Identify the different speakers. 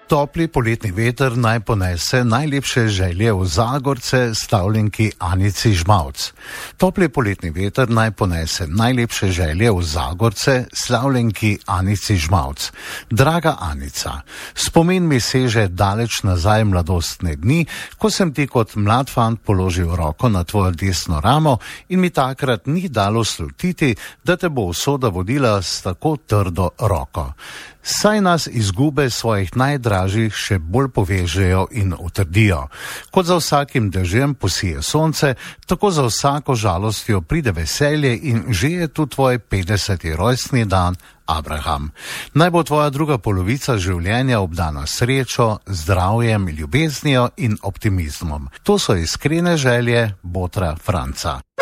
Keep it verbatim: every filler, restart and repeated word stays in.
Speaker 1: Topli poletni veter naj ponese najlepše želje v Zagorce stavljenki Anici Žmavc. Topli poletni veter naj ponese najlepše želje v Zagorce slavljenki Anici Žmavc. Draga Anica, spomin mi seže daleč nazaj mladostne dni, ko sem ti kot mlad fant položil roko na tvojo desno ramo in mi takrat ni dalo slutiti, da te bo usoda vodila s tako trdo roko. Saj nas izgube svojih najdražjih še bolj povežejo in utrdijo. Kot za vsakim dežjem posije sonce, tako za vsako žalostjo pride veselje in že je tu tvoj petdeseti rojstni dan, Abraham. Naj bo tvoja druga polovica življenja obdana srečo, zdravjem, ljubeznijo in optimizmom. To so iskrene želje Botra Franca.